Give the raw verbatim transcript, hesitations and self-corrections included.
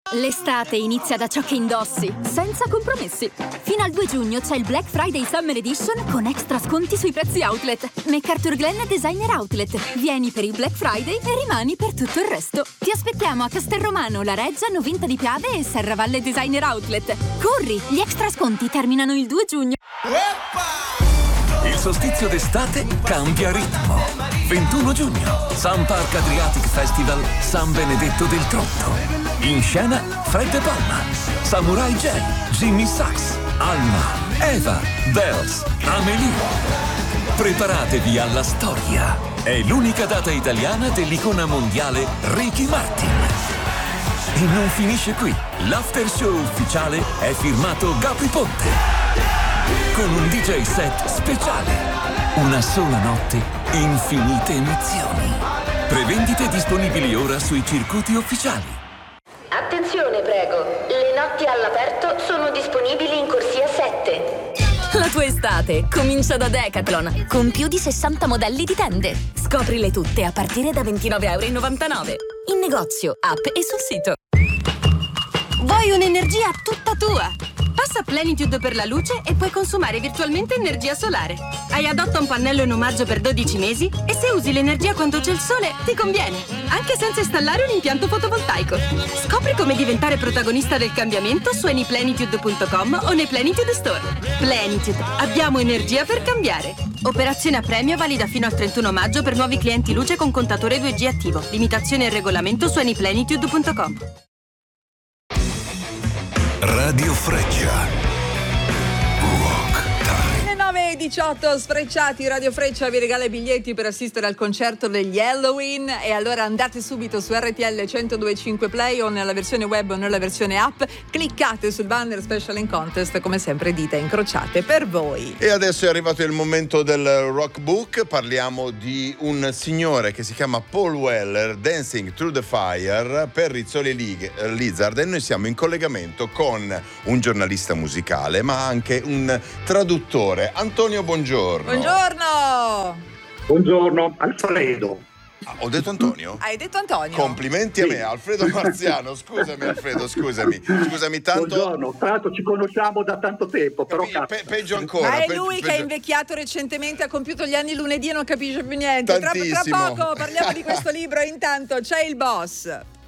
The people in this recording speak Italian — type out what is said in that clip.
L'estate inizia da ciò che indossi, senza compromessi. Fino al due giugno c'è il Black Friday Summer Edition con extra sconti sui prezzi outlet. MacArthur Glen Designer Outlet. Vieni per il Black Friday e rimani per tutto il resto. Ti aspettiamo a Castelromano, La Reggia, Novinta di Piave e Serravalle Designer Outlet. Corri, gli extra sconti terminano il due giugno. Il solstizio d'estate cambia ritmo. ventuno giugno, Sun Park Adriatic Festival San Benedetto del Tronto. In scena Fred De Palma, Samurai J, Jimmy Sachs, Alma, Eva, Bells, Amelie. Preparatevi alla storia. È l'unica data italiana dell'icona mondiale Ricky Martin. E non finisce qui. L'after show ufficiale è firmato Gabri Ponte. Con un D J set speciale. Una sola notte, infinite emozioni. Prevendite disponibili ora sui circuiti ufficiali. Attenzione, prego. Le notti all'aperto sono disponibili in corsia sette. La tua estate comincia da Decathlon, con più di sessanta modelli di tende. Scoprile tutte a partire da ventinove virgola novantanove euro. In negozio, app e sul sito. Vuoi un'energia tutta tua? Passa Plenitude per la luce e puoi consumare virtualmente energia solare. Hai adotta un pannello in omaggio per dodici mesi e se usi l'energia quando c'è il sole ti conviene, anche senza installare un impianto fotovoltaico. Scopri come diventare protagonista del cambiamento su anyplenitude punto com o nei Plenitude Store. Plenitude, abbiamo energia per cambiare. Operazione a premio valida fino al trentuno maggio per nuovi clienti luce con contatore due G attivo. Limitazione e regolamento su anyplenitude punto com. Radio Freccia. Rock Time. Le nove e diciotto Sfrecciati, Radio Freccia vi regala i biglietti per assistere al concerto degli Halloween e allora andate subito su R T L centodue e cinque Play o nella versione web o nella versione app, cliccate sul banner Special in Contest, come sempre dita incrociate per voi. E adesso è arrivato il momento del Rock Book. Parliamo di un signore che si chiama Paul Weller, Dancing Through the Fire per Rizzoli Lizard, e noi siamo in collegamento con un giornalista musicale ma anche un traduttore. Antonio, buongiorno. Buongiorno. Buongiorno, Alfredo. Ah, ho detto Antonio? Hai detto Antonio? Complimenti a me, Alfredo Marziano. Scusami Alfredo, scusami. Scusami tanto. Buongiorno, tra l'altro ci conosciamo da tanto tempo, però Pe- peggio ancora. Ma è peggio, lui peggio. che è invecchiato recentemente, ha compiuto gli anni lunedì e non capisce più niente. Tra, tra Tantissimo. poco parliamo di questo libro, intanto c'è il boss.